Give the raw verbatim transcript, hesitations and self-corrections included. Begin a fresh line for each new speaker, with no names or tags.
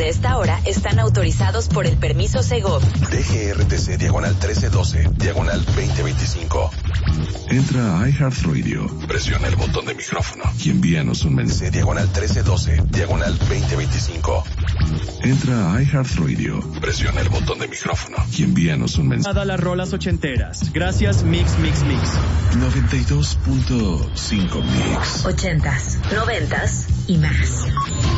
de esta hora están autorizados por el permiso Segov.
D G R T C diagonal trece doce, diagonal veinte veinticinco.
Entra a iHeartRadio,
Presiona el botón de micrófono
y envíanos un mensaje.
Diagonal trece doce, diagonal veinte veinticinco.
Entra a iHeartRadio,
Presiona el botón de micrófono
y envíanos un mensaje.
Nada las rolas ochenteras. Gracias Mix Mix Mix.
noventa y dos punto cinco Mix.
Ochentas, noventas y más.